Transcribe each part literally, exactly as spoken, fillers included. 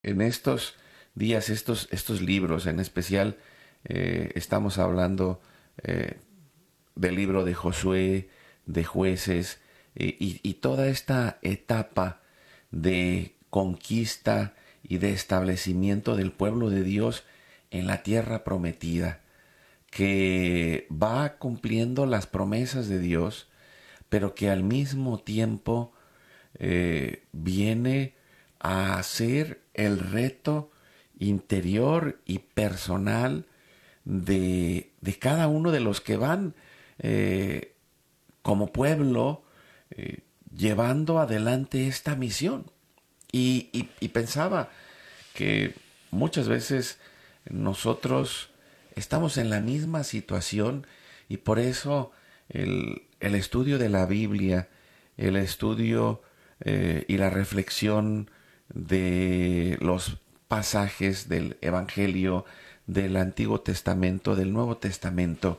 En estos días, estos, estos libros, en especial, eh, estamos hablando eh, del libro de Josué, de Jueces, eh, y, y toda esta etapa de conquista y de establecimiento del pueblo de Dios en la tierra prometida, que va cumpliendo las promesas de Dios, pero que al mismo tiempo eh, viene a hacer el reto interior y personal de, de cada uno de los que van eh, como pueblo eh, llevando adelante esta misión. Y, y, y pensaba que muchas veces nosotros estamos en la misma situación y por eso el, el estudio de la Biblia, el estudio eh, y la reflexión de los pasajes del Evangelio, del Antiguo Testamento, del Nuevo Testamento,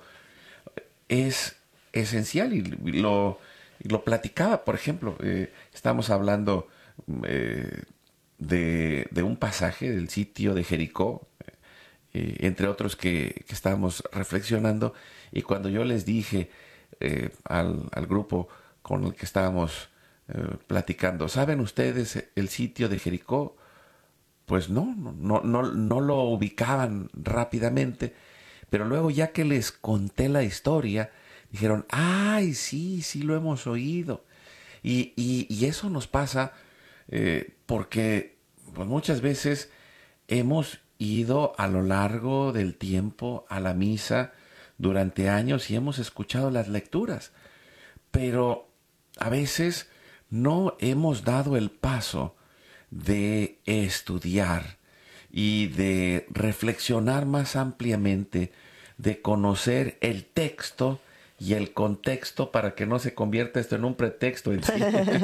es esencial y lo, y lo platicaba, por ejemplo, eh, estamos hablando eh, de, de un pasaje del sitio de Jericó, eh, entre otros que, que estábamos reflexionando, y cuando yo les dije eh, al, al grupo con el que estábamos eh, platicando, ¿saben ustedes el sitio de Jericó? Pues no, no, no, no lo ubicaban rápidamente, pero luego ya que les conté la historia, dijeron, ay, sí, sí lo hemos oído. Y, y, y eso nos pasa eh, porque pues muchas veces hemos ido a lo largo del tiempo a la misa durante años y hemos escuchado las lecturas, pero a veces no hemos dado el paso de estudiar y de reflexionar más ampliamente, de conocer el texto y el contexto para que no se convierta esto en un pretexto en sí.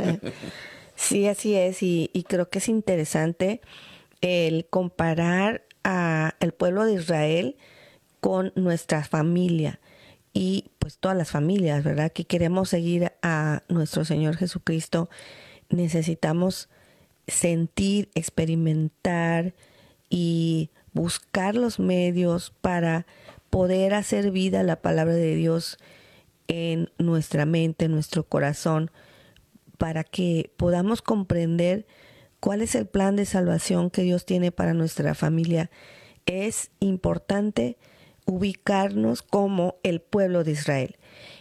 Sí, así es, y, y creo que es interesante el comparar a el pueblo de Israel con nuestra familia y pues todas las familias, ¿verdad? Que queremos seguir a nuestro Señor Jesucristo, necesitamos sentir, experimentar y buscar los medios para poder hacer vida la palabra de Dios en nuestra mente, en nuestro corazón, para que podamos comprender cuál es el plan de salvación que Dios tiene para nuestra familia. Es importante ubicarnos como el pueblo de Israel.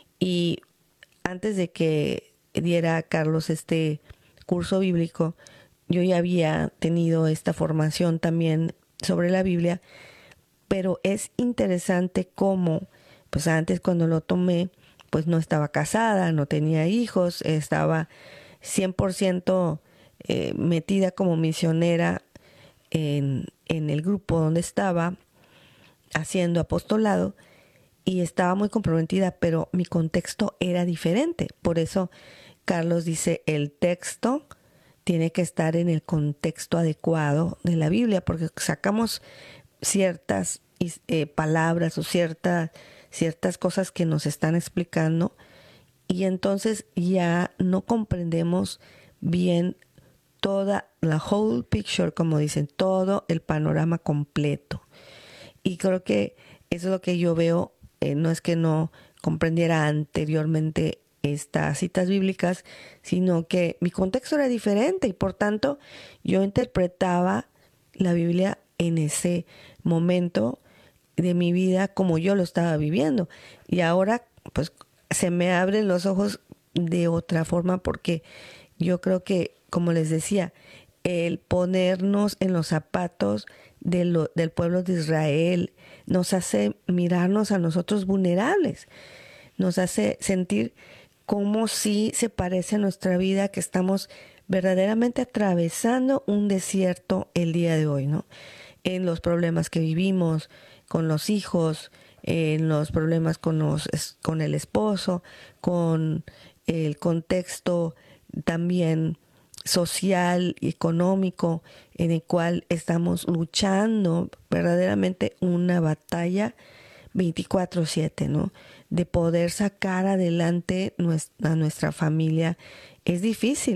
Y antes de que diera Carlos este curso bíblico, yo ya había tenido esta formación también sobre la Biblia, pero es interesante cómo, pues antes cuando lo tomé, pues no estaba casada, no tenía hijos, estaba cien por ciento eh, metida como misionera en, en el grupo donde estaba haciendo apostolado y estaba muy comprometida, pero mi contexto era diferente. Por eso Carlos dice, el texto tiene que estar en el contexto adecuado de la Biblia, porque sacamos ciertas eh, palabras o cierta, ciertas cosas que nos están explicando y entonces ya no comprendemos bien toda la whole picture, como dicen, todo el panorama completo. Y creo que eso es lo que yo veo, eh, no es que no comprendiera anteriormente estas citas bíblicas, sino que mi contexto era diferente y por tanto yo interpretaba la Biblia en ese momento de mi vida como yo lo estaba viviendo. Y ahora pues se me abren los ojos de otra forma porque yo creo que, como les decía, el ponernos en los zapatos de lo, del pueblo de Israel nos hace mirarnos a nosotros vulnerables, nos hace sentir como si se parece a nuestra vida, que estamos verdaderamente atravesando un desierto el día de hoy, ¿no? En los problemas que vivimos con los hijos, en los problemas con, los, con el esposo, con el contexto también social y económico en el cual estamos luchando verdaderamente una batalla veinticuatro siete, ¿no? De poder sacar adelante nuestra, a nuestra familia. Es difícil.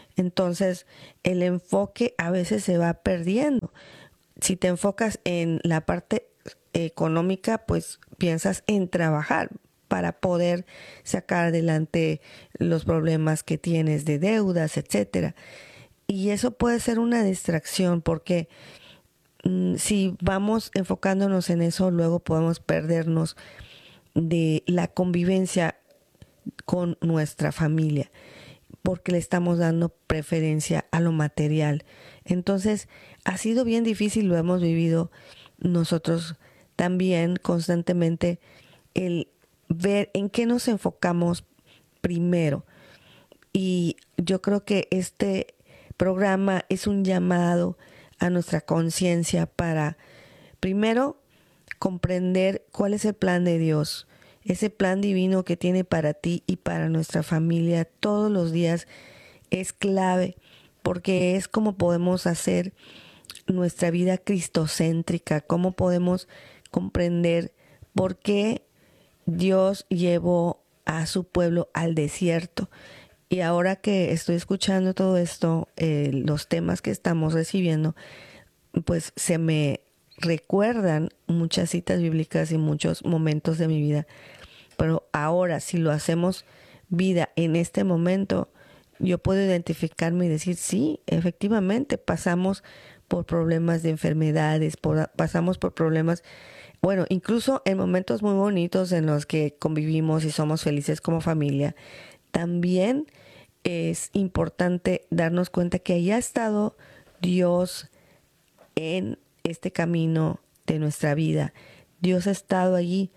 Entonces, el enfoque a veces se va perdiendo. Si te enfocas en la parte económica, pues piensas en trabajar para poder sacar adelante los problemas que tienes de deudas, etcétera. Y eso puede ser una distracción porque mm, si vamos enfocándonos en eso, luego podemos perdernos de la convivencia con nuestra familia, porque le estamos dando preferencia a lo material. Entonces, ha sido bien difícil, lo hemos vivido nosotros también constantemente, el ver en qué nos enfocamos primero. Y yo creo que este programa es un llamado a nuestra conciencia para, primero, comprender cuál es el plan de Dios, ese plan divino que tiene para ti y para nuestra familia todos los días es clave, porque es como podemos hacer nuestra vida cristocéntrica, cómo podemos comprender por qué Dios llevó a su pueblo al desierto. Y ahora que estoy escuchando todo esto, eh, los temas que estamos recibiendo, pues se me recuerdan muchas citas bíblicas y muchos momentos de mi vida. Pero ahora, si lo hacemos vida en este momento, yo puedo identificarme y decir, sí, efectivamente, pasamos por problemas de enfermedades, por, pasamos por problemas, bueno, incluso en momentos muy bonitos en los que convivimos y somos felices como familia, también es importante darnos cuenta que ahí ha estado Dios en este camino de nuestra vida. Dios ha estado allí.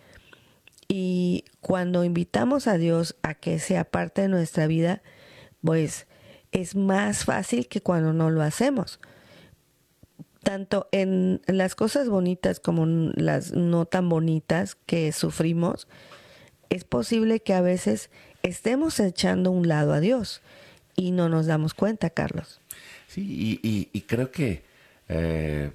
Y cuando invitamos a Dios a que sea parte de nuestra vida, pues es más fácil que cuando no lo hacemos. Tanto en las cosas bonitas como en las no tan bonitas que sufrimos, es posible que a veces estemos echando a un lado a Dios y no nos damos cuenta, Carlos. Sí, y, y, y creo que eh,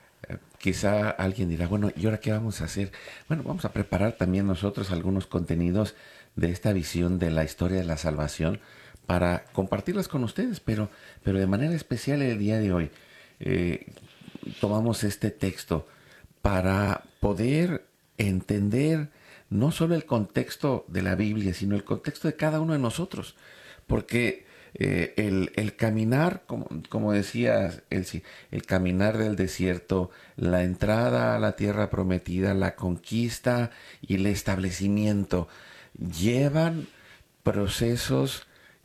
quizá alguien dirá, bueno, ¿y ahora qué vamos a hacer? Bueno, vamos a preparar también nosotros algunos contenidos de esta visión de la historia de la salvación para compartirlas con ustedes, pero, pero de manera especial el día de hoy eh, tomamos este texto para poder entender no solo el contexto de la Biblia, sino el contexto de cada uno de nosotros, porque eh, el, el caminar, como, como decía Elsie, el caminar del desierto, la entrada a la tierra prometida, la conquista y el establecimiento, llevan procesos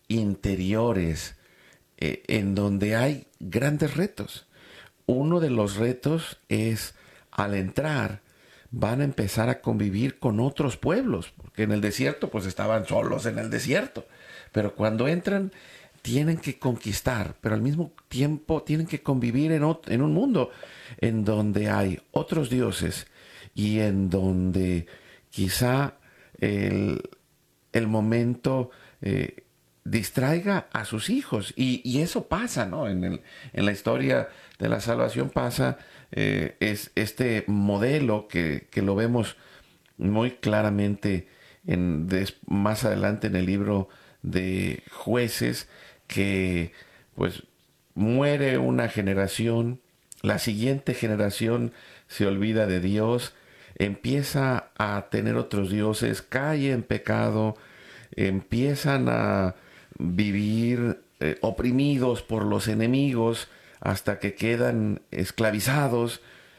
interiores eh, en donde hay grandes retos. Uno de los retos es, al entrar, van a empezar a convivir con otros pueblos, porque en el desierto pues estaban solos en el desierto, pero cuando entran tienen que conquistar, pero al mismo tiempo tienen que convivir en, otro, en un mundo en donde hay otros dioses y en donde quizá el, el momento eh, distraiga a sus hijos, y, y eso pasa, ¿no? En, el, en la historia de la salvación pasa, eh, es este modelo que, que lo vemos muy claramente en, des, más adelante en el libro de Jueces, que pues muere una generación, la siguiente generación se olvida de Dios, empieza a tener otros dioses, cae en pecado, empiezan a vivir eh, oprimidos por los enemigos hasta que quedan esclavizados,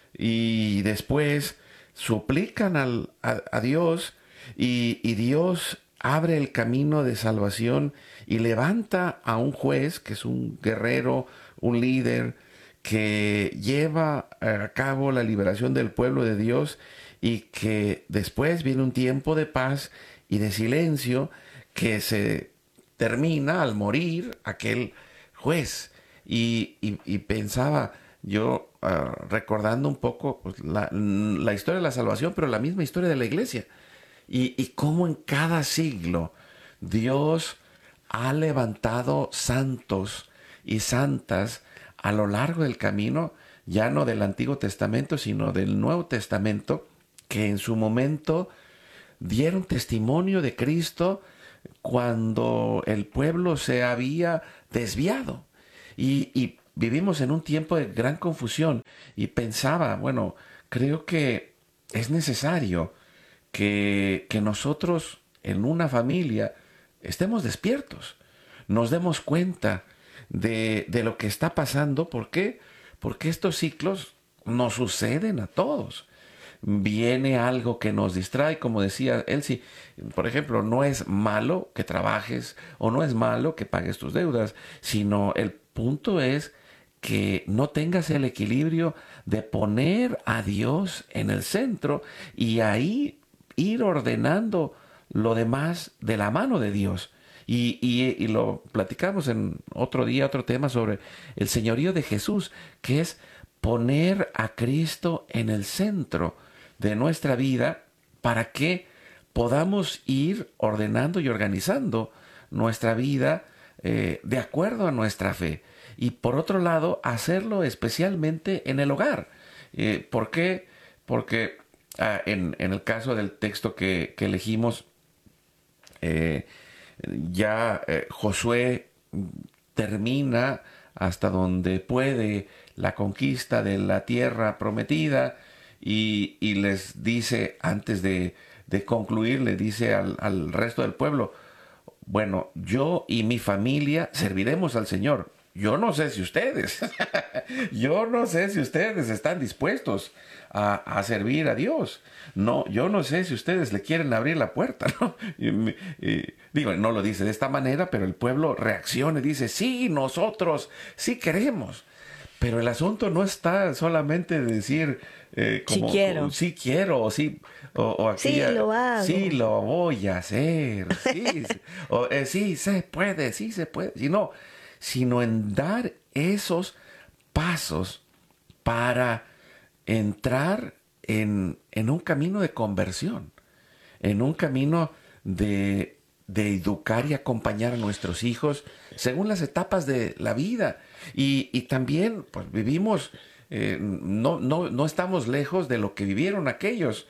y después suplican al, a, a Dios, y, y Dios abre el camino de salvación y levanta a un juez que es un guerrero, un líder que lleva a cabo la liberación del pueblo de Dios, y que después viene un tiempo de paz y de silencio que se termina al morir aquel juez. Y, y, y pensaba yo, uh, recordando un poco pues, la, la historia de la salvación, pero la misma historia de la iglesia, y, y cómo en cada siglo Dios ha levantado santos y santas a lo largo del camino, ya no del Antiguo Testamento, sino del Nuevo Testamento, que en su momento dieron testimonio de Cristo, cuando el pueblo se había desviado. Y, y vivimos en un tiempo de gran confusión. Y pensaba, bueno, creo que es necesario que, que nosotros en una familia estemos despiertos, nos demos cuenta de, de lo que está pasando. ¿Por qué? Porque estos ciclos nos suceden a todos. Viene algo que nos distrae, como decía Elsie, por ejemplo, no es malo que trabajes o no es malo que pagues tus deudas, sino el punto es que no tengas el equilibrio de poner a Dios en el centro y ahí ir ordenando lo demás de la mano de Dios. Y, y, y lo platicamos en otro día, otro tema sobre el señorío de Jesús, que es poner a Cristo en el centro de nuestra vida para que podamos ir ordenando y organizando nuestra vida eh, de acuerdo a nuestra fe. Y por otro lado, hacerlo especialmente en el hogar. Eh, ¿Por qué? Porque ah, en, en el caso del texto que, que elegimos, eh, ya eh, Josué termina hasta donde puede la conquista de la tierra prometida y, y les dice, antes de, de concluir, le dice al, al resto del pueblo, bueno, yo y mi familia serviremos al Señor. Yo no sé si ustedes, yo no sé si ustedes están dispuestos a, a servir a Dios. No, yo no sé si ustedes le quieren abrir la puerta, ¿no? Y, y, digo, no lo dice de esta manera, pero el pueblo reacciona y dice, sí, nosotros sí queremos. Pero el asunto no está solamente de decir, eh, como, Sí quiero. como, sí quiero, o sí, o, o aquella, Sí, lo hago. sí lo voy a hacer, sí, o, eh, sí se puede, sí se puede, sino, sino en dar esos pasos para entrar en, en un camino de conversión, en un camino de, de educar y acompañar a nuestros hijos según las etapas de la vida. Y, y también pues vivimos, eh, no, no, no estamos lejos de lo que vivieron aquellos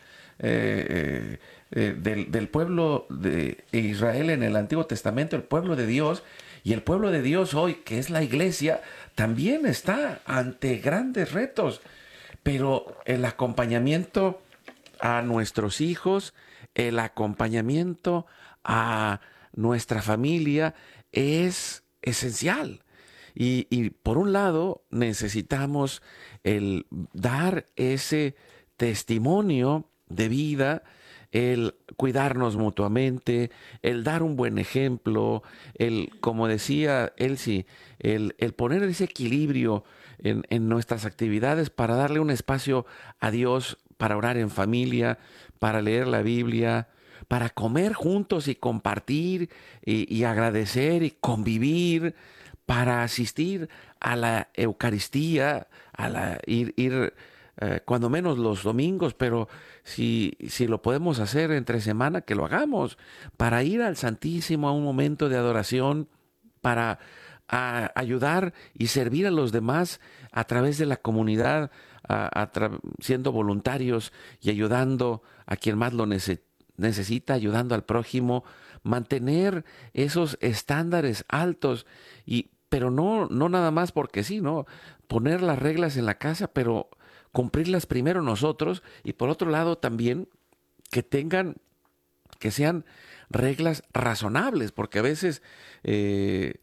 eh, eh, del, del pueblo de Israel en el Antiguo Testamento, el pueblo de Dios. Y el pueblo de Dios hoy, que es la iglesia, también está ante grandes retos. Pero el acompañamiento a nuestros hijos, el acompañamiento a nuestra familia es esencial. Y, y por un lado necesitamos el dar ese testimonio de vida, el cuidarnos mutuamente, el dar un buen ejemplo, el, como decía Elsie, el, el poner ese equilibrio en, en nuestras actividades para darle un espacio a Dios, para orar en familia, para leer la Biblia, para comer juntos y compartir y, y agradecer y convivir, para asistir a la Eucaristía, a la, ir, ir eh, cuando menos los domingos, pero si, si lo podemos hacer entre semana, que lo hagamos, para ir al Santísimo a un momento de adoración, para a ayudar y servir a los demás a través de la comunidad, a, a tra- siendo voluntarios y ayudando a quien más lo nece- necesita, ayudando al prójimo, mantener esos estándares altos y pero no no nada más porque sí, no poner las reglas en la casa, pero cumplirlas primero nosotros y por otro lado también que tengan que sean reglas razonables, porque a veces eh,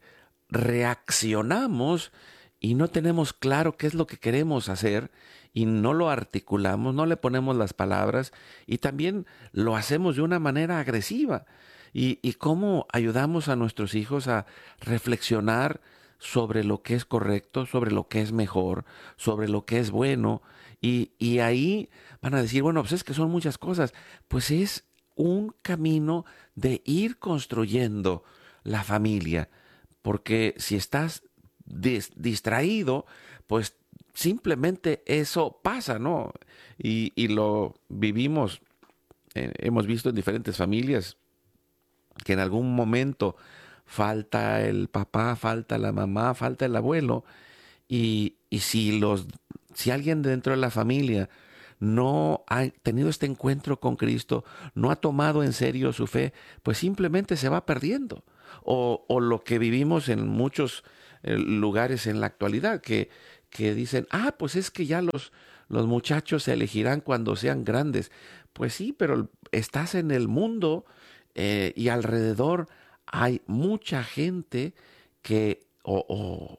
reaccionamos y no tenemos claro qué es lo que queremos hacer y no lo articulamos, no le ponemos las palabras y también lo hacemos de una manera agresiva. Y, y cómo ayudamos a nuestros hijos a reflexionar sobre lo que es correcto, sobre lo que es mejor, sobre lo que es bueno. Y, y ahí van a decir, bueno, pues es que son muchas cosas. Pues es un camino de ir construyendo la familia, porque si estás dis- distraído, pues simplemente eso pasa, ¿no? Y, y lo vivimos, eh, hemos visto en diferentes familias que en algún momento falta el papá, falta la mamá, falta el abuelo, y, y si los, si alguien dentro de la familia no ha tenido este encuentro con Cristo, no ha tomado en serio su fe, pues simplemente se va perdiendo. O, o lo que vivimos en muchos eh, lugares en la actualidad, que, que dicen, ah, pues es que ya los, los muchachos se elegirán cuando sean grandes. Pues sí, pero estás en el mundo eh, y alrededor hay mucha gente que o, o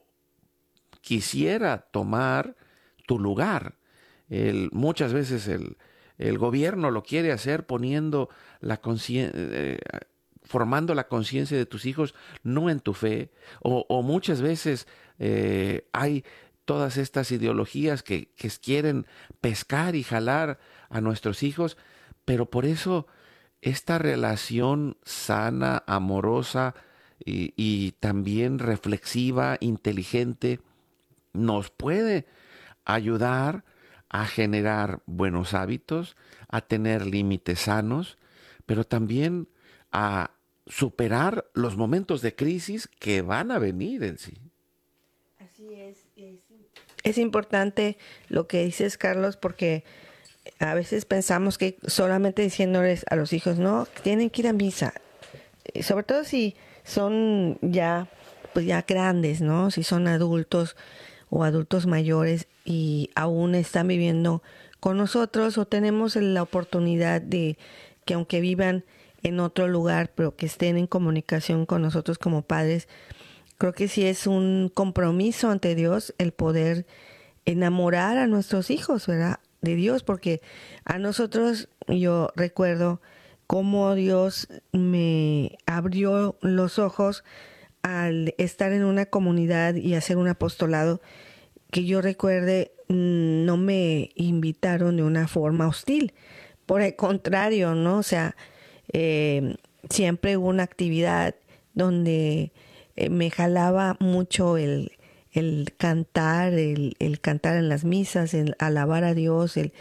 quisiera tomar tu lugar. El, muchas veces el, el gobierno lo quiere hacer poniendo la conciencia, eh, formando la conciencia de tus hijos, no en tu fe. O, o muchas veces eh, hay todas estas ideologías que, que quieren pescar y jalar a nuestros hijos, pero por eso esta relación sana, amorosa y, y también reflexiva, inteligente, nos puede ayudar a generar buenos hábitos, a tener límites sanos, pero también a superar los momentos de crisis que van a venir en sí. Así es, es, es importante lo que dices, Carlos, porque a veces pensamos que solamente diciéndoles a los hijos, no, tienen que ir a misa, sobre todo si son ya, pues ya grandes, ¿no? Si son adultos o adultos mayores y aún están viviendo con nosotros, o tenemos la oportunidad de que aunque vivan en otro lugar, pero que estén en comunicación con nosotros como padres, creo que sí es un compromiso ante Dios el poder enamorar a nuestros hijos, ¿verdad? De Dios, porque a nosotros, yo recuerdo cómo Dios me abrió los ojos al estar en una comunidad y hacer un apostolado, que yo recuerde, no me invitaron de una forma hostil. Por el contrario, ¿no? O sea, eh, siempre hubo una actividad donde eh, me jalaba mucho el, el cantar, el, el cantar en las misas, el alabar a Dios, el,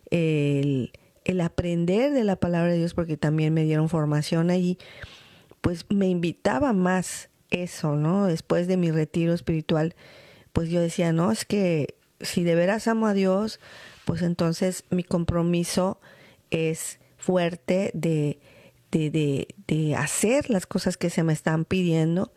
el, el aprender de la palabra de Dios, porque también me dieron formación allí, pues me invitaba más eso, ¿no? Después de mi retiro espiritual, pues yo decía, no, es que si de veras amo a Dios, pues entonces mi compromiso es fuerte de, de, de, de hacer las cosas que se me están pidiendo,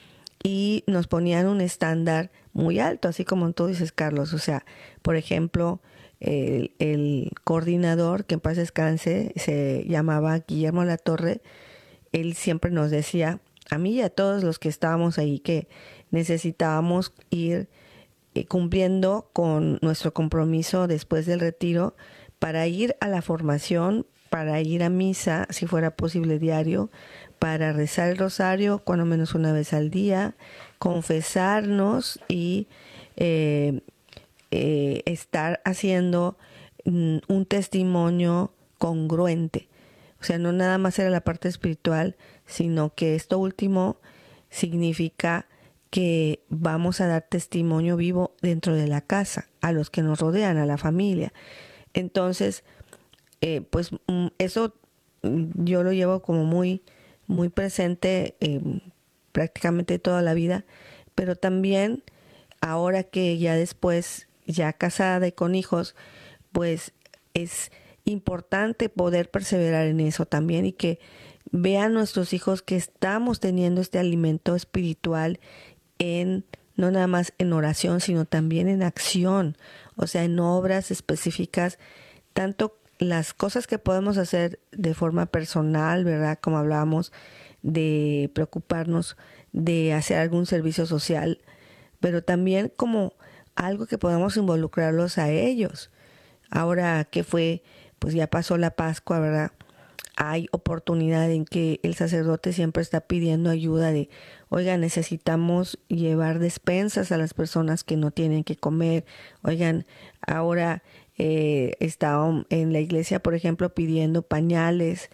y nos ponían un estándar muy alto, así como tú dices, Carlos. O sea, por ejemplo, el, el coordinador, que en paz descanse, se llamaba Guillermo Latorre. Él siempre nos decía, a mí y a todos los que estábamos ahí, que necesitábamos ir eh, cumpliendo con nuestro compromiso después del retiro para ir a la formación, para ir a misa, si fuera posible diario, para rezar el rosario cuando menos una vez al día, confesarnos y eh, eh, estar haciendo mm, un testimonio congruente. O sea, no nada más era la parte espiritual, sino que esto último significa que vamos a dar testimonio vivo dentro de la casa, a los que nos rodean, a la familia. Entonces, eh, pues eso yo lo llevo como muy, muy presente eh, prácticamente toda la vida, pero también ahora que ya después, ya casada y con hijos, pues es importante poder perseverar en eso también, y que vean nuestros hijos que estamos teniendo este alimento espiritual en, no nada más en oración, sino también en acción, o sea, en obras específicas, tanto las cosas que podemos hacer de forma personal, ¿verdad? Como hablábamos, de preocuparnos de hacer algún servicio social, pero también como algo que podamos involucrarlos a ellos. Ahora que fue, pues ya pasó la Pascua, ¿verdad? Hay oportunidad en que el sacerdote siempre está pidiendo ayuda de, oigan, necesitamos llevar despensas a las personas que no tienen que comer. Oigan, ahora eh, está en la iglesia, por ejemplo, pidiendo pañales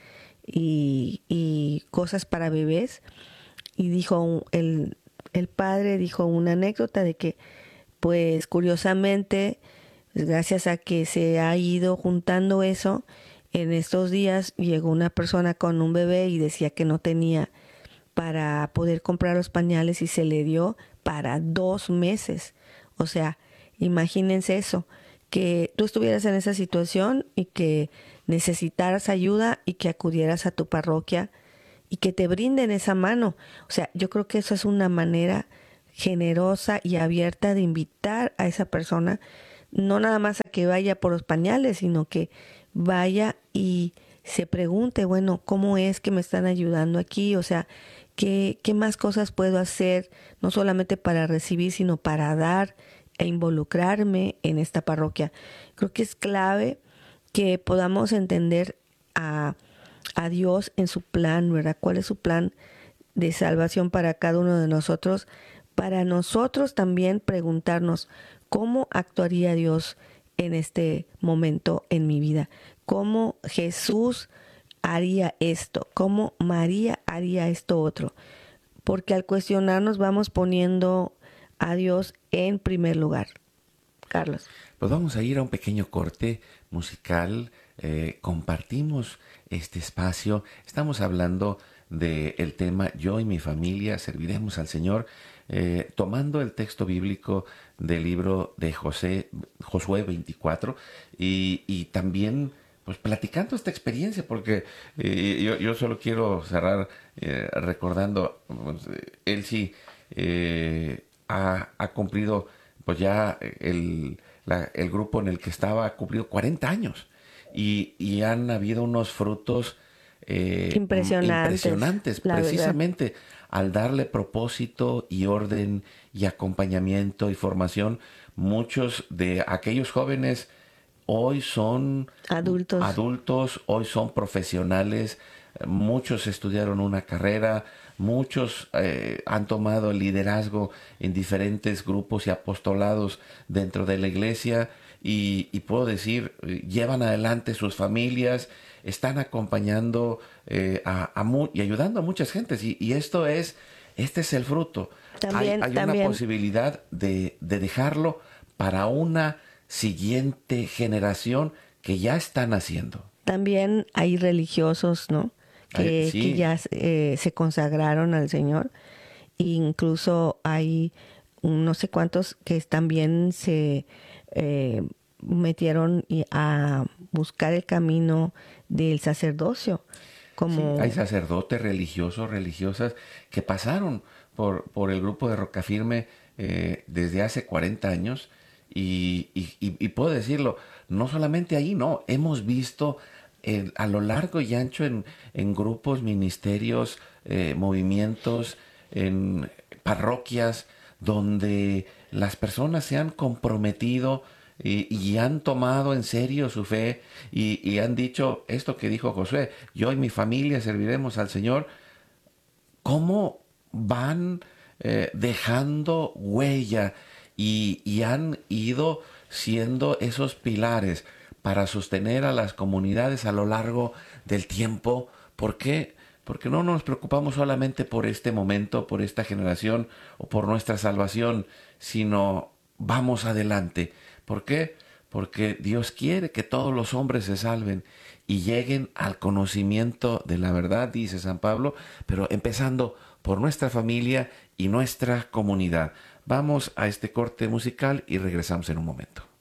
y, y cosas para bebés. Y dijo, el, el padre dijo una anécdota de que, pues curiosamente, gracias a que se ha ido juntando eso, en estos días llegó una persona con un bebé y decía que no tenía para poder comprar los pañales, y se le dio para dos meses. O sea, imagínense eso, que tú estuvieras en esa situación y que necesitaras ayuda y que acudieras a tu parroquia y que te brinden esa mano. O sea, yo creo que eso es una manera generosa y abierta de invitar a esa persona, no nada más a que vaya por los pañales, sino que vaya y se pregunte, bueno, ¿cómo es que me están ayudando aquí? O sea, ¿qué, qué más cosas puedo hacer? No solamente para recibir, sino para dar e involucrarme en esta parroquia. Creo que es clave que podamos entender a, a Dios en su plan, ¿verdad? ¿Cuál es su plan de salvación para cada uno de nosotros? Para nosotros también preguntarnos, ¿cómo actuaría Dios en este momento en mi vida? ¿Cómo Jesús haría esto? ¿Cómo María haría esto otro? Porque al cuestionarnos vamos poniendo a Dios en primer lugar. Carlos. Pues vamos a ir a un pequeño corte musical. Eh, compartimos este espacio. Estamos hablando del tema Yo y mi familia serviremos al Señor, eh, tomando el texto bíblico del libro de José, Josué veinticuatro y, y también pues platicando esta experiencia, porque eh, yo, yo solo quiero cerrar eh, recordando, pues, él sí eh, ha, ha cumplido, pues ya el, la, el grupo en el que estaba ha cumplido cuarenta años y, y han habido unos frutos eh, impresionantes, impresionantes precisamente al darle propósito y orden y acompañamiento y formación. Muchos de aquellos jóvenes hoy son adultos, adultos hoy son profesionales, muchos estudiaron una carrera, muchos eh, han tomado el liderazgo en diferentes grupos y apostolados dentro de la iglesia y, y puedo decir, llevan adelante sus familias, están acompañando eh, a, a mu- y ayudando a muchas gentes y, y esto es, este es el fruto. También, hay hay también, una posibilidad de, de dejarlo para una siguiente generación que ya están haciendo. También hay religiosos, ¿no? Que, Ay, sí. que ya eh, se consagraron al Señor. E incluso hay no sé cuántos que también se eh, metieron y- a buscar el camino del sacerdocio. Como Sí, hay sacerdotes religiosos, religiosas que pasaron por, por el grupo de Rocafirme eh, desde hace cuarenta años y, y- y- y puedo decirlo, no solamente ahí, no, hemos visto eh, a lo largo y ancho en, en grupos, ministerios, eh, movimientos, en parroquias, donde las personas se han comprometido y, y han tomado en serio su fe y, y han dicho esto que dijo Josué, yo y mi familia serviremos al Señor. ¿Cómo van eh, dejando huella y, y han ido siendo esos pilares para sostener a las comunidades a lo largo del tiempo? ¿Por qué? Porque no nos preocupamos solamente por este momento, por esta generación o por nuestra salvación, sino vamos adelante. ¿Por qué? Porque Dios quiere que todos los hombres se salven y lleguen al conocimiento de la verdad, dice San Pablo, pero empezando por nuestra familia y nuestra comunidad. Vamos a este corte musical y regresamos en un momento.